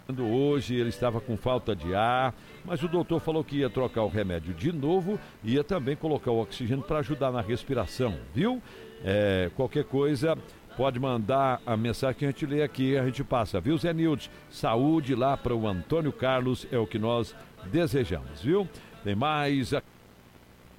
Hoje ele estava com falta de ar, mas o doutor falou que ia trocar o remédio de novo e ia também colocar o oxigênio para ajudar na respiração, viu? Qualquer coisa, pode mandar a mensagem que a gente lê aqui, a gente passa, viu, Zé Nildes? Saúde lá para o Antônio Carlos é o que nós desejamos, viu? Tem mais aqui.